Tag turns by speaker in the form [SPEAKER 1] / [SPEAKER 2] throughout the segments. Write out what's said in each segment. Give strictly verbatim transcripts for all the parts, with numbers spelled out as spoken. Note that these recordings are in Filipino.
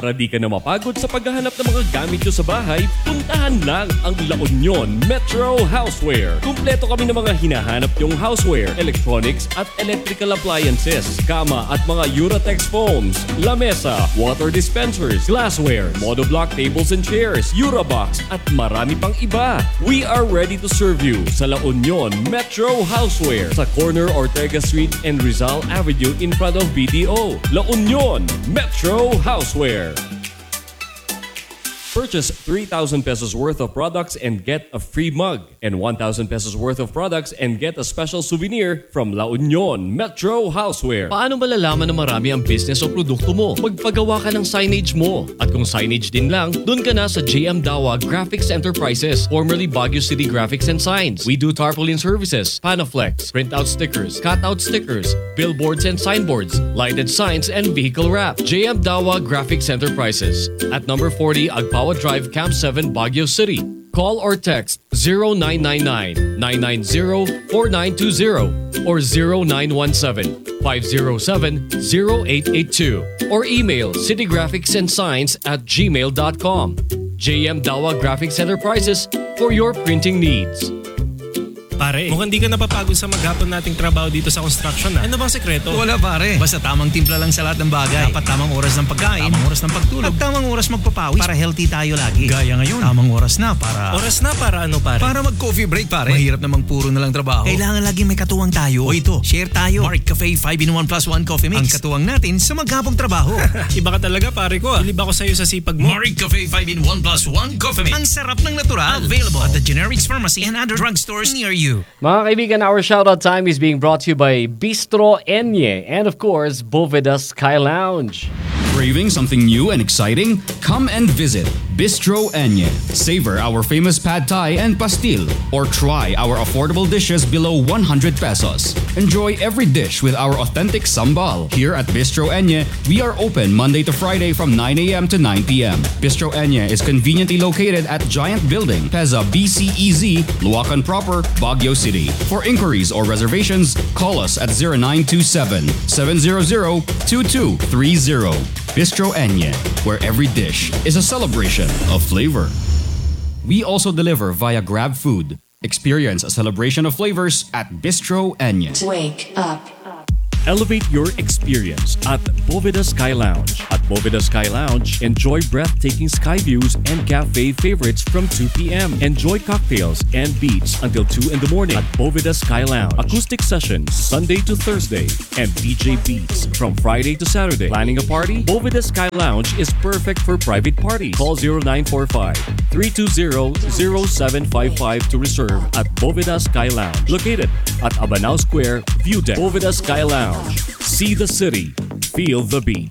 [SPEAKER 1] Para di ka na mapagod sa paghahanap ng mga gamit nyo sa bahay, puntahan lang ang La Union Metro Houseware. Kumpleto kami ng mga hinahanap nyong houseware, electronics at electrical appliances, kama at mga Uratex foams, lamesa, water dispensers, glassware, monoblock tables and chairs, Urabox at marami pang iba. We are ready to serve you sa La Union Metro Houseware sa corner Ortega Street and Rizal Avenue in front of B D O. La Union Metro Houseware. Purchase three thousand pesos worth of products and get a free mug, and one thousand pesos worth of products and get a special souvenir from La Union Metro Houseware.
[SPEAKER 2] Paano malalaman na marami ang business o produkto mo? Magpagawa ka ng signage mo. At kung signage din lang, dun ka na sa J M Dawa Graphics Enterprises, formerly Baguio City Graphics and Signs. We do tarpaulin services, Panaflex, printout stickers, cutout stickers, billboards and signboards, lighted signs, and vehicle wrap. J M Dawa Graphics Enterprises at number forty Agpawa Drive, Camp seven, Baguio City. Call or text zero nine nine nine, nine nine zero, four nine two zero or zero nine one seven, five zero seven, zero eight eight two or email citygraphicsandsigns at gmail dot com. J M Dawa Graphics Enterprises for your printing needs.
[SPEAKER 3] Pare, mukhang di ka napapagod sa maghapon nating trabaho dito sa construction, ha? Ano bang sekreto?
[SPEAKER 4] Wala pare, basta tamang timpla lang sa lahat ng bagay. Dapat tamang oras ng pagkain, tamang oras ng pagtulog, at tamang oras magpapawis para healthy tayo lagi. Gaya ngayon, tamang oras na para...
[SPEAKER 3] Oras na para ano, pare?
[SPEAKER 4] Para mag-coffee break, pare. Mahirap namang puro na lang trabaho. Kailangan laging may katuwang tayo. O ito, share tayo. Mark Cafe five in one plus one coffee mix. Ang katuwang natin sa maghapong trabaho.
[SPEAKER 3] Iba ka talaga, pare ko. Bilib ako sa'yo sa sipag mo.
[SPEAKER 4] Mark Cafe five in one plus one coffee mix. Ang sarap ng natural. Available at the Generics Pharmacy and other drugstores near you.
[SPEAKER 2] Mga kaibigan, our shoutout time is being brought to you by Bistro Enye and of course, Boveda Sky Lounge.
[SPEAKER 5] Craving something new and exciting? Come and visit Bistro Enye. Savor our famous pad thai and pastil, or try our affordable dishes below one hundred pesos. Enjoy every dish with our authentic sambal. Here at Bistro Enye, we are open Monday to Friday from nine a.m. to nine p.m. Bistro Enye is conveniently located at Giant Building, Peza B C E Z, Luacan Proper, Baguio City. For inquiries or reservations, call us at zero nine two seven, seven zero zero, two two three zero. Bistro Enye, where every dish is a celebration of flavor. We also deliver via Grab Food. Experience a celebration of flavors at Bistro Enye.
[SPEAKER 6] Wake up.
[SPEAKER 1] Elevate your experience at Boveda Sky Lounge. At Boveda Sky Lounge, enjoy breathtaking sky views and cafe favorites from two p.m. Enjoy cocktails and beats until two in the morning at Boveda Sky Lounge. Acoustic sessions Sunday to Thursday and D J beats from Friday to Saturday. Planning a party? Boveda Sky Lounge is perfect for private parties. Call zero nine four five, three two zero, zero seven five five to reserve at Boveda Sky Lounge. Located at Abanao Square, View Deck. Boveda Sky Lounge. See the city. Feel the beat.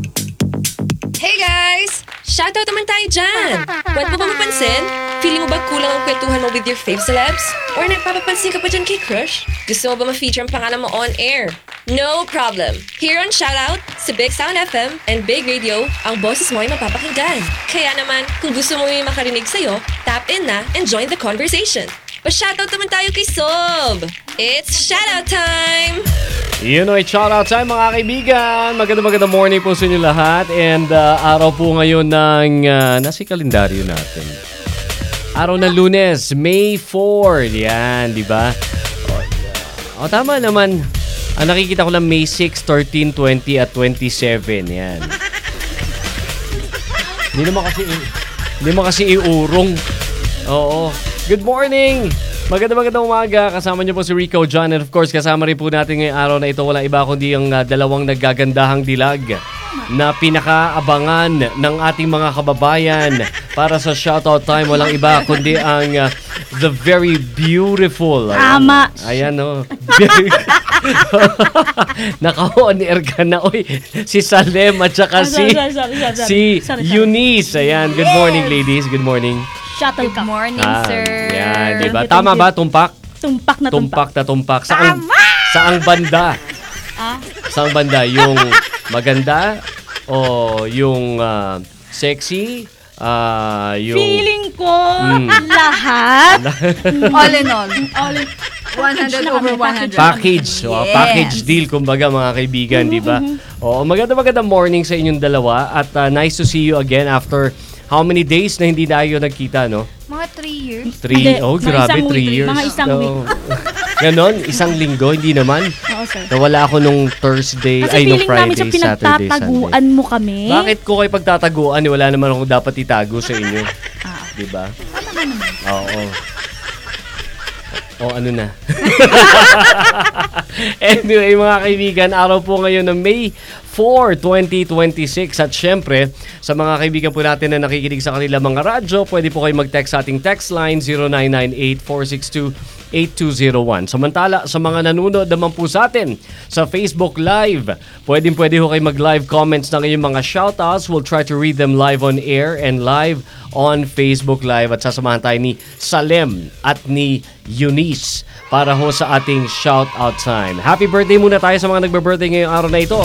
[SPEAKER 7] Hey guys! Shoutout naman tayo dyan! Ba't mo ba mapansin? Feeling mo ba kulang ang kwentuhan mo with your fave celebs? Or nagpapapansin ka pa dyan kay crush? Gusto mo ba ma-feature ang pangalan mo on air? No problem! Here on Shoutout, sa Big Sound F M and Big Radio, ang boses mo ay mapapakinggan. Kaya naman, kung gusto mo may makarinig sa'yo, tap in na and join the conversation. Pa-shoutout naman tayo kay Sob! It's Shoutout time!
[SPEAKER 2] Yun o, shoutout time mga kaibigan. Magandang magandang morning po sa inyo lahat. And uh, araw po ngayon ng, uh, nasa kalendaryo natin. Araw ng Lunes, May fourth. Yan, di ba? O, oh, tama naman. Ang nakikita ko lang May sixth, thirteen, twenty at twenty-seven. Yan. Hindi naman kasi, hindi naman kasi iurong. Oo. Good morning! Magandang magandang umaga. Kasama niyo po si Rico John. And of course, kasama rin po natin ngayong araw na ito. Walang iba kundi ang uh, dalawang naggagandahang dilag na pinakaabangan ng ating mga kababayan para sa shoutout time. Walang iba kundi ang uh, the very beautiful.
[SPEAKER 8] Tama.
[SPEAKER 2] Ayan, o. Oh. Naka-on air ka na. Uy, si Salem at saka si, si Eunice. Ayan, good morning ladies. Good morning.
[SPEAKER 8] Shuttle
[SPEAKER 9] Good morning,
[SPEAKER 2] ah,
[SPEAKER 9] sir.
[SPEAKER 2] Yan, diba? Tama ba? Tumpak?
[SPEAKER 8] Tumpak na tumpak.
[SPEAKER 2] Tumpak na tumpak. Saang, saang banda?
[SPEAKER 8] Ah?
[SPEAKER 2] Saang banda? Yung maganda? O yung uh, sexy? Uh, yung...
[SPEAKER 8] Feeling ko
[SPEAKER 2] Mm.
[SPEAKER 8] lahat.
[SPEAKER 9] All in all.
[SPEAKER 8] all in,
[SPEAKER 6] one hundred over one hundred.
[SPEAKER 2] Package. Oh,
[SPEAKER 6] Yes.
[SPEAKER 2] package deal, kumbaga mga kaibigan, di ba? Oo, maganda maganda morning sa inyong dalawa at uh, nice to see you again after how many days na hindi tayo nagkita, no?
[SPEAKER 6] Mga three years.
[SPEAKER 2] Three,
[SPEAKER 8] Hindi,
[SPEAKER 2] oh
[SPEAKER 8] mga
[SPEAKER 2] grabe,
[SPEAKER 8] isang
[SPEAKER 2] three
[SPEAKER 8] week.
[SPEAKER 2] years.
[SPEAKER 8] Mga isang
[SPEAKER 2] No.
[SPEAKER 8] week.
[SPEAKER 2] Ganon, isang linggo, hindi naman.
[SPEAKER 8] Oo, sir.
[SPEAKER 2] Nawala ako nung Thursday,
[SPEAKER 8] Kasi
[SPEAKER 2] ay nung
[SPEAKER 8] feeling namin
[SPEAKER 2] Friday,
[SPEAKER 8] sa
[SPEAKER 2] Saturday, Sunday.
[SPEAKER 8] pinagtataguan mo kami.
[SPEAKER 2] Bakit ko kayo pagtataguan? Eh, wala naman akong dapat itago sa inyo. Di ba? Oo. O ano na. Anyway, mga kaibigan, araw po ngayon ng May fourth, twenty twenty-six. At syempre, sa mga kaibigan po natin na nakikinig sa kanila mga radyo, pwede po kayo mag-text sa ating text line zero nine nine eight, four six two, eight two zero one. Samantala, sa mga nanonood naman po sa atin sa Facebook Live, pwede pwede ho kayo mag-live comments ng inyong mga shoutouts. We'll try to read them live on air and live on Facebook Live. At sasamahan tayo ni Salem at ni Eunice para ho sa ating shoutout time. Happy birthday muna tayo sa mga nagbe-birthday ngayong araw na ito.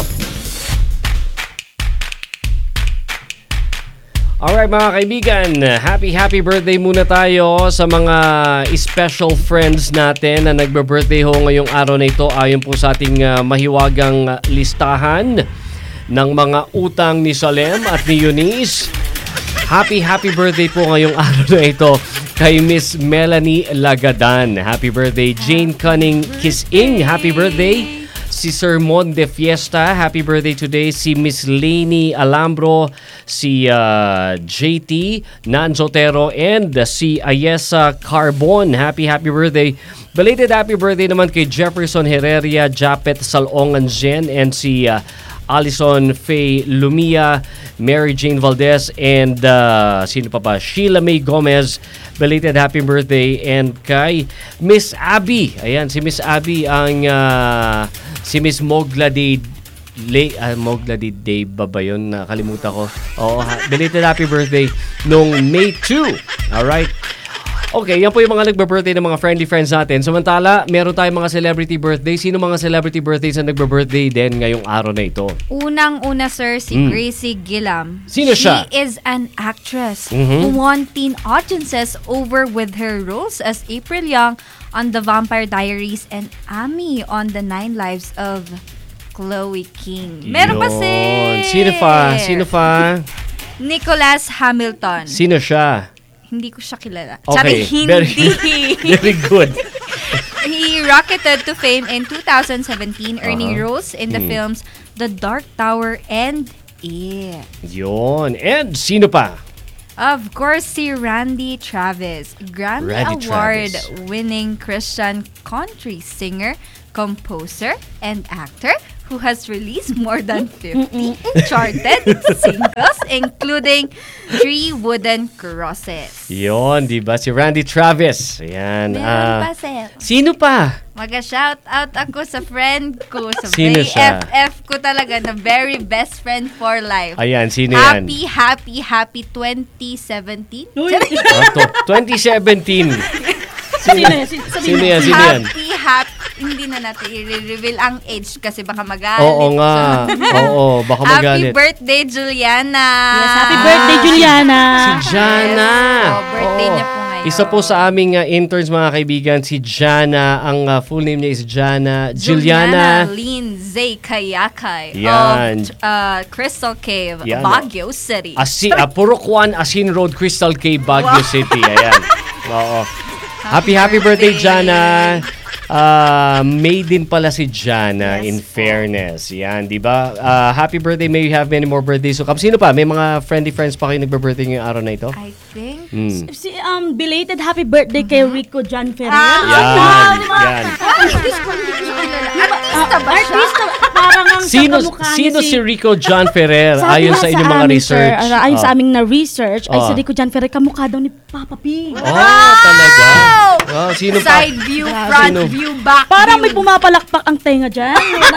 [SPEAKER 2] Alright mga kaibigan, happy happy birthday muna tayo sa mga special friends natin na nagbe-birthday ho ngayong araw na ito ayon po sa ating uh, mahiwagang listahan ng mga utang ni Salem at ni Eunice. Happy happy birthday po ngayong araw na ito kay Miss Melanie Lagadan. Happy birthday Jane Cunning Kising. Happy birthday si Sir Mon de Fiesta. Happy birthday today si Miss Lainey Alambro, si uh, J T Nanzotero, and si Ayesa Carbon. Happy happy birthday. Belated happy birthday naman kay Jefferson Hereria, Japet Salongan Jen, and si uh, Alison Faye Lumia, Mary Jane Valdez, and uh, sino pa ba? Sheila May Gomez. Belated happy birthday. And kay Miss Abby. Ayan, si Miss Abby ang uh, si Miss Mogladi Le, uh, Mogladi Day ba ba yun? Nakalimutan ko. Oo, ha- belated happy birthday nung May second. Alright. Okay, yan po yung mga nagbe-birthday ng mga friendly friends natin. Samantala, meron tayong mga celebrity birthday. Sino mga celebrity birthdays na nagbe-birthday din ngayong araw na ito?
[SPEAKER 6] Unang-una, sir, si
[SPEAKER 2] Mm.
[SPEAKER 6] Gracie Gillam.
[SPEAKER 2] Sino siya?
[SPEAKER 6] She is an actress
[SPEAKER 2] Mhm.
[SPEAKER 6] who won teen audiences over with her roles as April Young on The Vampire Diaries and Amy on The Nine Lives of Chloe King. Meron pa si...
[SPEAKER 2] Yun. Sino pa? Sino pa?
[SPEAKER 6] Nicholas Hamilton.
[SPEAKER 2] Sino siya?
[SPEAKER 6] Hindi ko siya kilala.
[SPEAKER 2] Okay.
[SPEAKER 6] Tsaka
[SPEAKER 2] Very,
[SPEAKER 6] hindi.
[SPEAKER 2] very good.
[SPEAKER 6] He rocketed to fame in two thousand seventeen, earning
[SPEAKER 2] Uh-huh.
[SPEAKER 6] roles in the
[SPEAKER 2] Hmm.
[SPEAKER 6] films The Dark Tower and It.
[SPEAKER 2] Yun. And sino pa?
[SPEAKER 6] Of course, si Randy Travis, Grammy
[SPEAKER 2] Randy
[SPEAKER 6] Award-winning Christian country singer, composer, and actor who has released more than fifty charted singles, including Three Wooden Crosses.
[SPEAKER 2] Yun, di ba? Si Randy Travis. Ayan.
[SPEAKER 6] Meron
[SPEAKER 2] ah,
[SPEAKER 6] pa, sir.
[SPEAKER 2] sino pa?
[SPEAKER 6] Mag-shout out ako sa friend ko, sa
[SPEAKER 2] Sino
[SPEAKER 6] B
[SPEAKER 2] siya?
[SPEAKER 6] F F ko talaga, na very best friend for life.
[SPEAKER 2] Ayan, sino yan?
[SPEAKER 6] Happy, happy, happy twenty seventeen.
[SPEAKER 8] Uy,
[SPEAKER 2] Oh, to- twenty seventeen.
[SPEAKER 8] sino yan? Sino, sabihin
[SPEAKER 2] Sino
[SPEAKER 8] mo.
[SPEAKER 2] yan? Sino yan?
[SPEAKER 6] Happy, happy. Hindi na natin i-reveal ang age kasi baka magalit.
[SPEAKER 2] Oo nga. Oo, baka
[SPEAKER 6] Happy
[SPEAKER 2] magalit.
[SPEAKER 6] birthday, Juliana!
[SPEAKER 8] Yes, happy birthday, Juliana.
[SPEAKER 2] Si Jana.
[SPEAKER 6] Yes. Oh, birthday
[SPEAKER 2] Oo.
[SPEAKER 6] niya po ngayon.
[SPEAKER 2] Isa po sa aming uh, interns mga kaibigan, si Jana. Ang uh, full name niya is Jana.
[SPEAKER 6] Juliana
[SPEAKER 2] Juliana.
[SPEAKER 6] Lynn Zay Kayakay
[SPEAKER 2] Yan.
[SPEAKER 6] of uh, Crystal Cave,
[SPEAKER 2] Yan.
[SPEAKER 6] Baguio City.
[SPEAKER 2] Asi, uh, Purokwan, Asin Road, Crystal Cave, Baguio City. Ayan. Oo. Happy, happy birthday, Jana. Uh, May din pala si Jana,
[SPEAKER 6] Yes
[SPEAKER 2] in
[SPEAKER 6] po.
[SPEAKER 2] fairness. Yan, di ba? Uh, happy birthday. May you have many more birthdays to come. Sino pa? May mga friendly friends pa kayo nagbe-birthday ngayong araw na ito?
[SPEAKER 6] I think
[SPEAKER 2] Hmm.
[SPEAKER 8] Si, um, belated happy birthday kay Rico John Ferrer.
[SPEAKER 2] Yan, yan.
[SPEAKER 6] artista ba siya?
[SPEAKER 8] Artista, parang ang
[SPEAKER 2] Sino,
[SPEAKER 8] kamukha niya
[SPEAKER 2] sino si Rico John Ferrer
[SPEAKER 8] Sabi
[SPEAKER 2] ayon
[SPEAKER 8] nga
[SPEAKER 2] sa inyong mga
[SPEAKER 8] amin,
[SPEAKER 2] research?
[SPEAKER 8] Sir, uh, ayon
[SPEAKER 2] Oh.
[SPEAKER 8] sa aming na research, ay
[SPEAKER 2] Oh.
[SPEAKER 8] si Rico John Ferrer kamukha daw ni Papa P.
[SPEAKER 2] Oh, talaga? Oh, sino pa?
[SPEAKER 6] Side view, front
[SPEAKER 2] Sino?
[SPEAKER 6] view, back
[SPEAKER 8] Parang may
[SPEAKER 6] view.
[SPEAKER 8] pumapalakpak ang tenga dyan.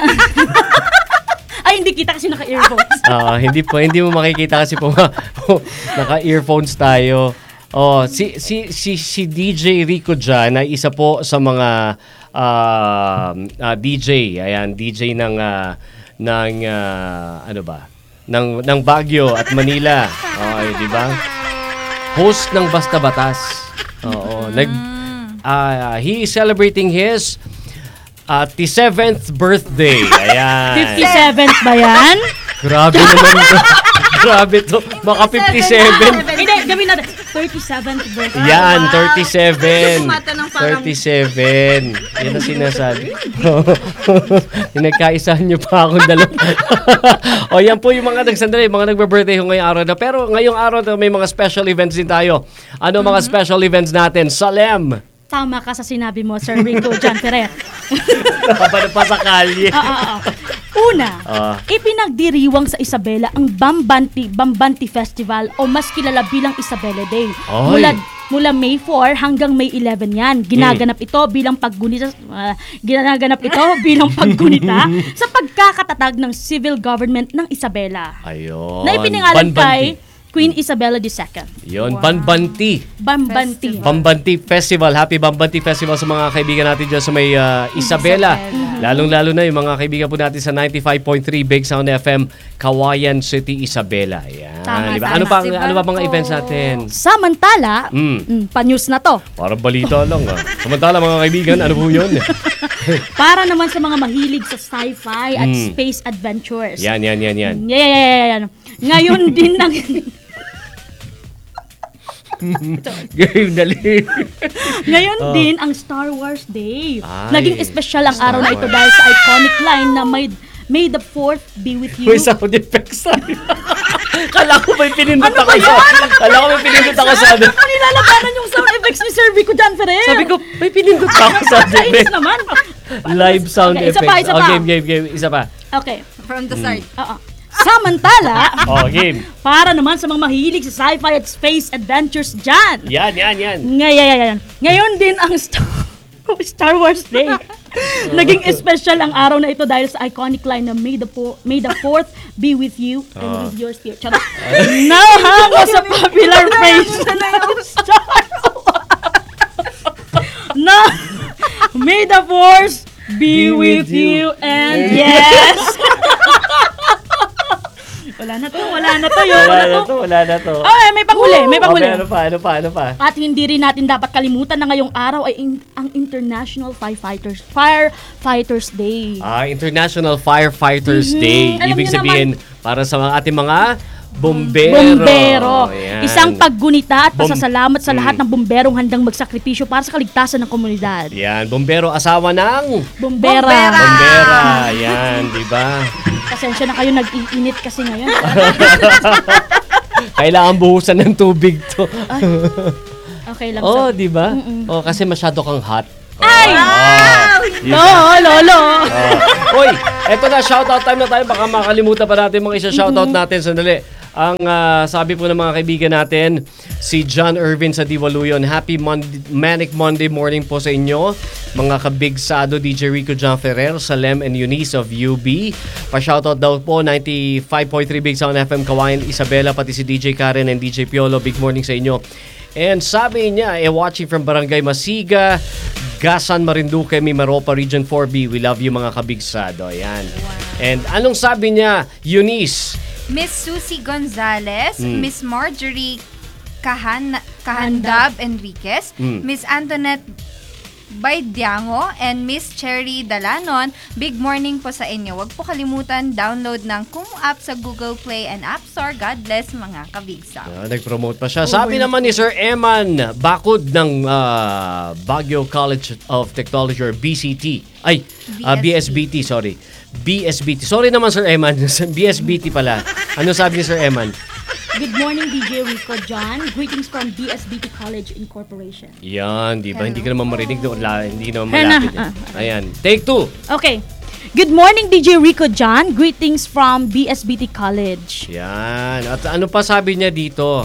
[SPEAKER 8] Ay, hindi kita kasi naka-earphones.
[SPEAKER 2] Ah, hindi po, hindi mo makikita kasi po naka-earphones tayo. Oh, si si si si D J Rico Jan ay isa po sa mga ah, ah, D J. Ayan, D J ng ah, ng ah, ano ba? Ng ng Baguio at Manila. Okay, di ba? Host ng Basta Batas. Oo, nag
[SPEAKER 9] uh, he is celebrating his uh, fifty-seventh birthday. Ayan.
[SPEAKER 8] fifty-seventh ba yan?
[SPEAKER 9] Grabe naman to. Grabe to. Baka fifty-seven.
[SPEAKER 8] Hindi, gawin natin. thirty-seventh birthday.
[SPEAKER 9] Yan, thirty-seven.
[SPEAKER 6] Tumata ng parang-
[SPEAKER 9] thirty-seven. Yan ang sinasabi. Nagkaisahan niyo pa akong dalawa. O yan po yung mga nagsandali, mga nagbe-birthday ho ngayong araw na. Pero ngayong araw na may mga special events din tayo. Ano mga special events natin? Salem.
[SPEAKER 8] Tama ka sa sinabi mo, Sir Rico John Ferrer.
[SPEAKER 9] Paano pa sa kalye?
[SPEAKER 8] Ah, ah, ah. Una,
[SPEAKER 9] Ah.
[SPEAKER 8] ipinagdiriwang sa Isabela ang Bambanti Bambanti Festival o mas kilala bilang Isabela Day.
[SPEAKER 9] Ay.
[SPEAKER 8] Mula mula May four hanggang May eleven yan. Ginaganap ito bilang paggunita ah, ginaganap ito bilang paggunita sa pagkakatatag ng civil government ng Isabela.
[SPEAKER 9] Ayun.
[SPEAKER 8] Na ipinangalan
[SPEAKER 9] Banbanti.
[SPEAKER 8] kay Queen Isabella the Second.
[SPEAKER 9] Yun, Banbanti.
[SPEAKER 8] Bambanti.
[SPEAKER 9] Bambanti Festival. Happy Bambanti Festival sa mga kaibigan natin dyan sa may uh, Isabela. Lalong-lalo na yung mga kaibigan po natin sa ninety-five point three Big Sound F M, Kawayan City, Isabela. Yan.
[SPEAKER 6] Tama,
[SPEAKER 9] Diba?
[SPEAKER 6] tama.
[SPEAKER 9] Ano pa
[SPEAKER 6] Si
[SPEAKER 9] ano ba mga
[SPEAKER 6] Barco.
[SPEAKER 9] events natin?
[SPEAKER 8] Samantala,
[SPEAKER 9] Mm.
[SPEAKER 8] mm, pa-news na to.
[SPEAKER 9] Parang balita lang ah. Samantala mga kaibigan, ano po yun?
[SPEAKER 8] Para naman sa mga mahilig sa sci-fi at
[SPEAKER 9] Mm.
[SPEAKER 8] space adventures.
[SPEAKER 9] Yan, yan, yan, yan.
[SPEAKER 8] Yan. Ngayon din ng
[SPEAKER 9] Game, dali.
[SPEAKER 8] Ngayon
[SPEAKER 9] Oh.
[SPEAKER 8] din ang Star Wars Day.
[SPEAKER 9] Ay,
[SPEAKER 8] Naging espesyal ang
[SPEAKER 9] Star
[SPEAKER 8] araw na ito
[SPEAKER 9] Wars.
[SPEAKER 8] dahil sa iconic line na may May the fourth be with you.
[SPEAKER 9] May sound effects tayo. Kala ko may pinindot
[SPEAKER 8] Ano
[SPEAKER 9] ako
[SPEAKER 8] ba
[SPEAKER 9] sa...
[SPEAKER 8] yan?
[SPEAKER 9] Kala ko may pinindot ako sa... ano.
[SPEAKER 8] Ano nilalabanan yung sound effects ni Sir Vico John Ferrer?
[SPEAKER 9] Sabi ko, may pinindot pa ako sa...
[SPEAKER 8] Kainis naman.
[SPEAKER 9] Live sound
[SPEAKER 8] Okay, isa
[SPEAKER 9] effects.
[SPEAKER 8] pa, isa
[SPEAKER 9] Oh,
[SPEAKER 8] pa.
[SPEAKER 9] game, game, game. Isa pa.
[SPEAKER 8] Okay.
[SPEAKER 6] From the start.
[SPEAKER 8] Oo. Samantala,
[SPEAKER 9] Oh, game.
[SPEAKER 8] para naman sa mga mahilig sa sci-fi at space adventures dyan.
[SPEAKER 9] Yan, yan, yan.
[SPEAKER 8] Ngayon, ngayon din ang Star, Star Wars Day. Naging espesyal ang araw na ito dahil sa iconic line na May the, po- May the fourth be with you and with your spirit. Charot. Nahango sa popular phrase na yung Star na May the force be, with you and yes. Wala na to, wala na to yun.
[SPEAKER 9] Wala na to, wala na to.
[SPEAKER 8] Okay, may panghuli, may panghuli.
[SPEAKER 9] Okay, ano pa, ano pa, ano pa?
[SPEAKER 8] At hindi rin natin dapat kalimutan na ngayong araw ay in- ang International Firefighters Firefighters Day.
[SPEAKER 9] Ah, International Firefighters
[SPEAKER 8] Mhm.
[SPEAKER 9] Day.
[SPEAKER 8] Alam
[SPEAKER 9] Ibig
[SPEAKER 8] niyo
[SPEAKER 9] sabihin, para sa mga ating mga bumbero.
[SPEAKER 8] Bumbero.
[SPEAKER 9] Yan.
[SPEAKER 8] Isang paggunita at
[SPEAKER 9] Bum-
[SPEAKER 8] pasasalamat sa lahat
[SPEAKER 9] Mm.
[SPEAKER 8] ng bumberong handang magsakripisyo para sa kaligtasan ng komunidad.
[SPEAKER 9] Yan, bumbero, asawa ng...
[SPEAKER 8] Bumbera.
[SPEAKER 9] Bumbera. Yan, di ba?
[SPEAKER 8] Pasensya na kayo, nag-iinit kasi ngayon.
[SPEAKER 9] Kailangan buhusan ng tubig to.
[SPEAKER 8] Okay lang.
[SPEAKER 9] Oh,
[SPEAKER 8] sir.
[SPEAKER 9] di ba? Oh, kasi masyado kang hot.
[SPEAKER 8] Ay!
[SPEAKER 9] Yun.
[SPEAKER 8] Lolo, lolo.
[SPEAKER 9] Oh. Uy, eto na, shoutout time na tayo. Baka makalimutan pa natin mga isa-shoutout natin. Sandali. Ang ah, sabi po ng mga kaibigan natin, si John Irvin sa Diwaluyon. Happy Monday, Manic Monday morning po sa inyo. Mga kabigsado, D J Rico John Ferrer, Salem and Eunice of U B. Pa-shoutout daw po, ninety-five point three Big Sound F M, Kawayan, Isabela, pati si D J Karen and D J Piolo. Big morning sa inyo. And sabi niya, eh, watching from Barangay Masiga, Gasan, Marinduque, Mimaropa, Region four B. We love you mga kabigsado. Ayan. And anong sabi niya, Eunice?
[SPEAKER 6] Miss Susie Gonzalez,
[SPEAKER 9] Mm.
[SPEAKER 6] Miss Marjorie Kahan Kahandab Enriquez,
[SPEAKER 9] Mm.
[SPEAKER 6] Miss Antoinette Baydiango, and Miss Cherry Dalanon. Big morning po sa inyo. Huwag po kalimutan download ng Kumu app sa Google Play and App Store. God bless mga kabigsa.
[SPEAKER 9] Ah, nag-promote pa siya. Sabi naman ni Sir Eman Bakod ng ah, Baguio College of Technology or B C T. Ay, ah, B S B T, sorry. B S B T. Sorry naman Sir Eman. B S B T pala. Ano sabi ni Sir Eman?
[SPEAKER 8] Good morning, D J Rico John. Greetings from B S B T College Incorporation.
[SPEAKER 9] Yan, di ba? Hindi ka naman marinig doon. La, hindi naman
[SPEAKER 8] Ayan na.
[SPEAKER 9] malapit. eh. Ayan. Take two.
[SPEAKER 8] Okay. Good morning, D J Rico John. Greetings from B S B T College.
[SPEAKER 9] Yan. At ano pa sabi niya dito?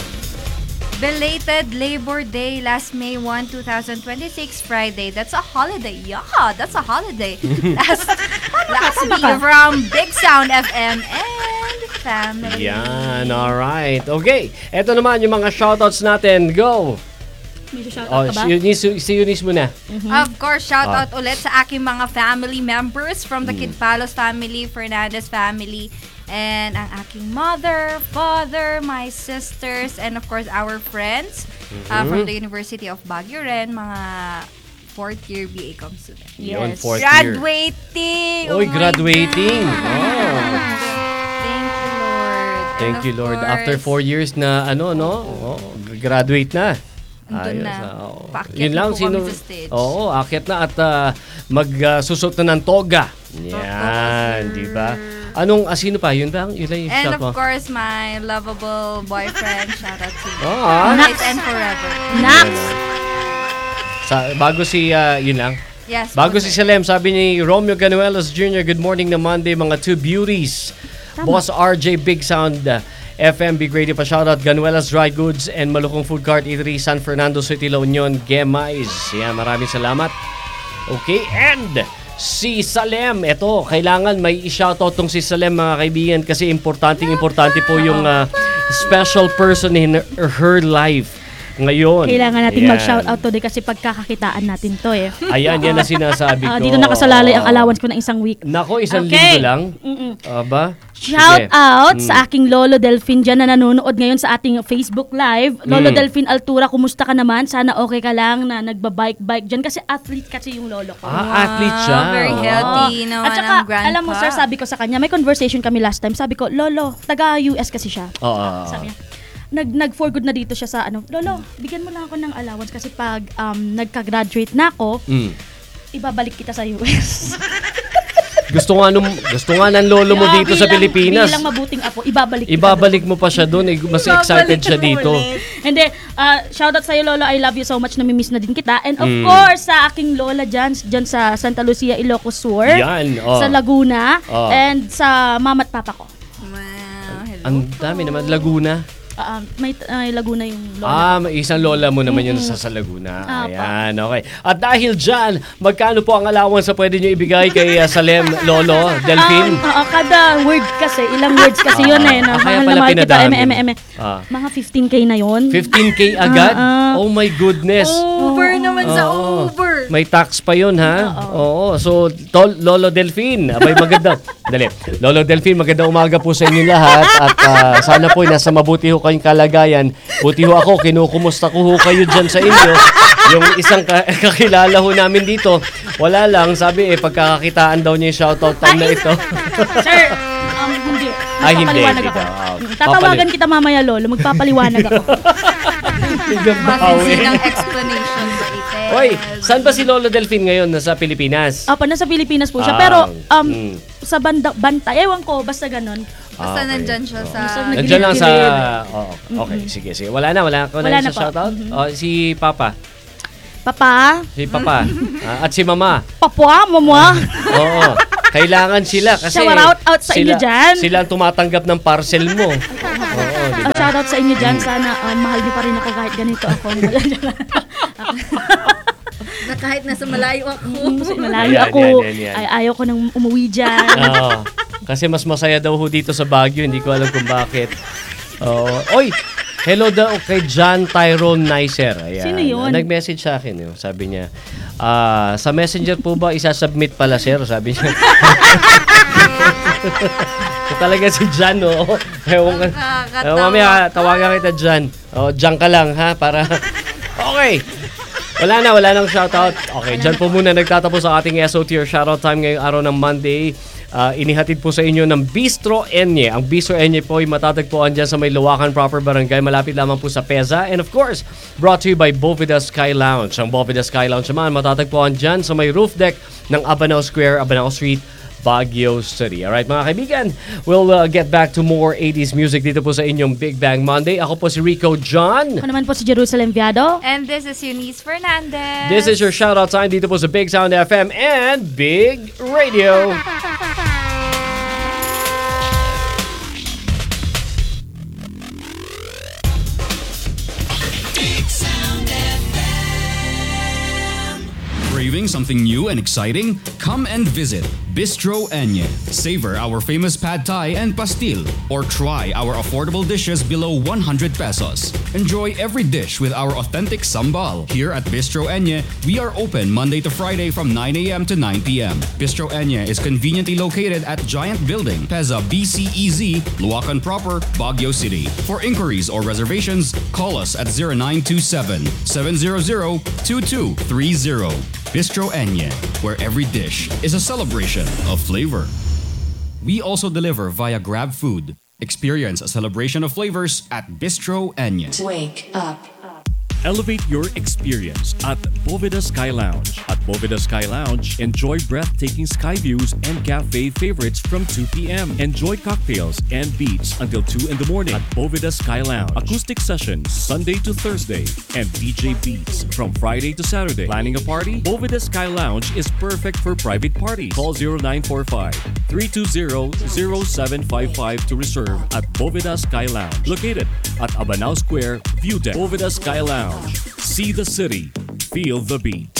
[SPEAKER 6] Belated Labor Day last May first, twenty twenty-six, Friday. That's a holiday. Yeah, that's a holiday. last last
[SPEAKER 8] Tama
[SPEAKER 6] week
[SPEAKER 8] ka.
[SPEAKER 6] from Big Sound F M and family.
[SPEAKER 9] Yan. Alright. Okay. Ito naman yung mga shoutouts natin. Go.
[SPEAKER 8] May shoutout
[SPEAKER 9] Oh,
[SPEAKER 8] ka ba?
[SPEAKER 9] si Eunice, si Eunice muna.
[SPEAKER 6] Of course, shout
[SPEAKER 9] Ah.
[SPEAKER 6] out ulit sa aking mga family members from the
[SPEAKER 9] Mm.
[SPEAKER 6] Kidpalos family, Fernandez family, and ang aking mother, father, my sisters, and of course our friends uh,
[SPEAKER 9] Mhm.
[SPEAKER 6] from the University of Baguio rin, mga fourth year B A Com student.
[SPEAKER 9] Yun,
[SPEAKER 8] Yes.
[SPEAKER 9] fourth year.
[SPEAKER 6] Graduating!
[SPEAKER 9] Oy,
[SPEAKER 6] my
[SPEAKER 9] graduating.
[SPEAKER 6] God.
[SPEAKER 9] Oh.
[SPEAKER 6] Thank you, Lord.
[SPEAKER 9] Thank
[SPEAKER 6] And
[SPEAKER 9] you,
[SPEAKER 6] of
[SPEAKER 9] Lord.
[SPEAKER 6] course,
[SPEAKER 9] After four years na ano, no? Oh, graduate na.
[SPEAKER 6] Andun na.
[SPEAKER 9] ah, oo.
[SPEAKER 6] Paakyat
[SPEAKER 9] Yun
[SPEAKER 6] na
[SPEAKER 9] lang,
[SPEAKER 6] po kami sa stage.
[SPEAKER 9] Oo, akyat na at uh, magsusot na ng toga. Yan,
[SPEAKER 6] sir.
[SPEAKER 9] di ba? Anong, ah, sino pa? Yun lang? Yun lang yung
[SPEAKER 6] And
[SPEAKER 9] shout
[SPEAKER 6] of
[SPEAKER 9] mo?
[SPEAKER 6] course, my lovable boyfriend. Shout out to you.
[SPEAKER 9] Ah.
[SPEAKER 6] Always and forever.
[SPEAKER 8] Nax!
[SPEAKER 9] Sa, bago si, ah, yun lang.
[SPEAKER 6] Yes.
[SPEAKER 9] Bago
[SPEAKER 6] po,
[SPEAKER 9] si
[SPEAKER 6] sir.
[SPEAKER 9] Salem, sabi ni Romeo Ganuelos Junior, good morning na Monday, mga two beauties. Boss R J Big Sound, uh, F M Big Radio pa shoutout, Ganuelas Dry Goods and Malukong Food Cart Eatery, San Fernando City, La Union, Gemais. Yan, maraming salamat. Okay, and si Salem, eto, kailangan may i-shoutout tong si Salem mga kaibigan kasi importanteng importante po yung uh, special person in her, her life ngayon.
[SPEAKER 8] Kailangan natin
[SPEAKER 9] Ayan.
[SPEAKER 8] mag-shoutout today kasi pagkakakitaan natin to eh.
[SPEAKER 9] Ayan, yan ang sinasabi ko.
[SPEAKER 8] Ah, dito nakasalalay ang allowance ko ng isang week.
[SPEAKER 9] Nako, isang
[SPEAKER 8] Okay.
[SPEAKER 9] linggo lang.
[SPEAKER 8] Mm-mm.
[SPEAKER 9] Aba?
[SPEAKER 8] Shout
[SPEAKER 9] Sige.
[SPEAKER 8] out
[SPEAKER 9] Mm.
[SPEAKER 8] sa aking Lolo Delphine dyan na nanonood ngayon sa ating Facebook Live. Lolo
[SPEAKER 9] Mm.
[SPEAKER 8] Delphine Altura, kumusta ka naman? Sana okay ka lang na nagbabike-bike dyan kasi athlete kasi yung lolo ko.
[SPEAKER 9] Ah, athlete siya.
[SPEAKER 6] Very
[SPEAKER 9] Wow.
[SPEAKER 6] healthy
[SPEAKER 8] Oo.
[SPEAKER 6] naman
[SPEAKER 8] At saka,
[SPEAKER 6] ang grandpa.
[SPEAKER 8] alam mo sir, sabi ko sa kanya, may conversation kami last time. Sabi ko, Lolo, taga-U S kasi siya.
[SPEAKER 9] Oo.
[SPEAKER 8] Sabi niya, nag nag for good na dito siya sa ano, Lolo, bigyan mo lang ako ng allowance kasi pag um, nagka-graduate na ako,
[SPEAKER 9] Mm.
[SPEAKER 8] ibabalik kita sa U S.
[SPEAKER 9] Gusto nga nung gusto nga ng lolo mo
[SPEAKER 8] Kaya
[SPEAKER 9] dito sa
[SPEAKER 8] bilang-
[SPEAKER 9] Pilipinas.
[SPEAKER 8] Bilang mabuting apo, ibabalik kita.
[SPEAKER 9] Ibabalik mo pa siya doon. Eh, mas excited siya dito.
[SPEAKER 8] Hindi, uh, shoutout sa'yo Lolo, I love you so much, namimiss na din kita. And of
[SPEAKER 9] Mm.
[SPEAKER 8] course, sa aking Lola dyan, dyan sa Santa Lucia, Ilocos Sur.
[SPEAKER 9] Yan, oh.
[SPEAKER 8] Sa Laguna.
[SPEAKER 9] Oh.
[SPEAKER 8] And sa mama at papa ko.
[SPEAKER 6] Wow, hello
[SPEAKER 9] Ang
[SPEAKER 6] po.
[SPEAKER 9] dami naman. Laguna.
[SPEAKER 8] Uh, may uh, Laguna yung Lola.
[SPEAKER 9] Ah, may isang lola mo naman yun sa, sa Laguna.
[SPEAKER 8] Apa.
[SPEAKER 9] Ayan, okay. At dahil dyan, magkano po ang allowance na pwede nyo ibigay kay uh, Salem, Lolo, Delphine?
[SPEAKER 8] Um, oo, kada word kasi, ilang words kasi yun eh. Na,
[SPEAKER 9] Ah, kaya
[SPEAKER 8] mahal
[SPEAKER 9] pala
[SPEAKER 8] na mahal kita,
[SPEAKER 9] pinadami.
[SPEAKER 8] eme, eme, eme.
[SPEAKER 9] Ah.
[SPEAKER 8] Mga fifteen K na yun.
[SPEAKER 9] fifteen K agad?
[SPEAKER 8] Ah, ah.
[SPEAKER 9] Oh my goodness.
[SPEAKER 6] Uber naman sa
[SPEAKER 9] Oo.
[SPEAKER 6] Uber.
[SPEAKER 9] May tax pa yun, ha? Oo. So, tol, Lolo Delphine, abay maganda. Dali. Lolo Delphine, magandang umaga po sa inyo lahat. At ah, sana po, nasa mabuti ho kayong kalagayan. Buti ho ako, kinukumusta ko ho kayo dyan sa inyo. Yung isang ka- kakilala ho namin dito, wala lang, sabi eh, pagkakakitaan daw niya yung shoutout time na ito.
[SPEAKER 8] Sir, um, hindi.
[SPEAKER 9] Ay, hindi,
[SPEAKER 8] Magpapaliwanag
[SPEAKER 9] hindi
[SPEAKER 8] ako.
[SPEAKER 9] ka. Ah,
[SPEAKER 8] Mm, Tatawagan kita mamaya, Lolo. Magpapaliwanag ako.
[SPEAKER 6] Masinsin ang explanation sa itin.
[SPEAKER 9] Oy, saan ba si Lolo Delphine ngayon? Nasa Pilipinas?
[SPEAKER 8] Apa, nasa Pilipinas po siya.
[SPEAKER 9] Ah,
[SPEAKER 8] Pero, um,
[SPEAKER 9] mm.
[SPEAKER 8] sa banda, banta, ewan ko, basta ganun.
[SPEAKER 6] Basta
[SPEAKER 9] Ah, okay.
[SPEAKER 6] nandyan siya sa...
[SPEAKER 8] Basta nag-
[SPEAKER 9] Nandiyan lang sa...
[SPEAKER 8] Gilid-gilid.
[SPEAKER 9] Oh, okay, sige, sige. Wala na, wala ka
[SPEAKER 8] Wala
[SPEAKER 9] na
[SPEAKER 8] na
[SPEAKER 9] sa
[SPEAKER 8] po.
[SPEAKER 9] shoutout? Oh, si Papa.
[SPEAKER 8] Papa,
[SPEAKER 9] Si Papa. Ah, at si Mama.
[SPEAKER 8] papwa, mamwa.
[SPEAKER 9] Oo. Kailangan sila kasi
[SPEAKER 8] Shout out out sa inyo
[SPEAKER 9] sila,
[SPEAKER 8] dyan.
[SPEAKER 9] Sila ang tumatanggap ng parcel mo. Oo, di
[SPEAKER 8] Ang
[SPEAKER 9] ba?
[SPEAKER 8] shoutout sa inyo dyan. Sana um, mahal niyo pa rin ako kahit ganito ako.
[SPEAKER 6] Na kahit nasa malayo ako.
[SPEAKER 8] Kasi malayo
[SPEAKER 9] Ayan,
[SPEAKER 8] ako.
[SPEAKER 9] yan, yan, yan.
[SPEAKER 8] Ay, ayaw ko nang umuwi dyan.
[SPEAKER 9] Oo. Kasi mas masaya daw ho dito sa Baguio. Hindi ko alam kung bakit. Oo. Oy! Hello daw kay John Tyrone Nicer. Ayan.
[SPEAKER 8] Sino yun?
[SPEAKER 9] Nag-message sa akin. Yun. Sabi niya, ah, sa messenger po ba isasubmit pala, sir? Sabi niya. So, talaga si John, no? Ewan ka.
[SPEAKER 6] Nakakatawa.
[SPEAKER 9] Oh, mamaya, tawagan kita John. Oh, John ka lang, ha? Para... Okay. Wala na, wala nang shoutout. Okay, dyan po muna nagtatapos ang ating S O T or shoutout time ngayong araw ng Monday. Uh, inihatid po sa inyo ng Bistro Enye. Ang Bistro Enye po ay matatagpuan dyan sa may Luwakan Proper Barangay. Malapit lamang po sa Peza. And of course, brought to you by Bovida Sky Lounge. Ang Bovida Sky Lounge naman matatagpuan dyan sa may roof deck ng Abanao Square, Abanao Street, Baguio City. Alright mga kaibigan, we'll uh, get back to more eighties music dito po sa inyong Big Bang Monday. Ako po si Rico John.
[SPEAKER 8] Ako naman po si Jerusalem Viado.
[SPEAKER 6] And this is Eunice Fernandez.
[SPEAKER 9] This is your shoutout time dito po sa Big Sound F M and Big Radio.
[SPEAKER 5] Craving something new and exciting? Come and visit Bistro Enye. Savor our famous pad thai and pastil, or try our affordable dishes below one hundred pesos. Enjoy every dish with our authentic sambal. Here at Bistro Enye, we are open Monday to Friday from nine a.m. to nine p.m. Bistro Enye is conveniently located at Giant Building, Peza B C E Z, Luacan Proper, Baguio City. For inquiries or reservations, call us at zero nine two seven, seven zero zero, two two three zero. Bistro Enye, where every dish is a celebration of flavor. We also deliver via Grab Food. Experience a celebration of flavors at Bistro Enye.
[SPEAKER 7] Wake up.
[SPEAKER 1] Elevate your experience at Boveda Sky Lounge. At Boveda Sky Lounge, enjoy breathtaking sky views and cafe favorites from two p.m. Enjoy cocktails and beats until two in the morning at Boveda Sky Lounge. Acoustic sessions Sunday to Thursday and D J beats from Friday to Saturday. Planning a party? Boveda Sky Lounge is perfect for private parties. Call zero nine four five, three two zero, zero seven five five to reserve at Boveda Sky Lounge. Located at Abanao Square, View Deck. Boveda Sky Lounge. See the city. Feel the beat.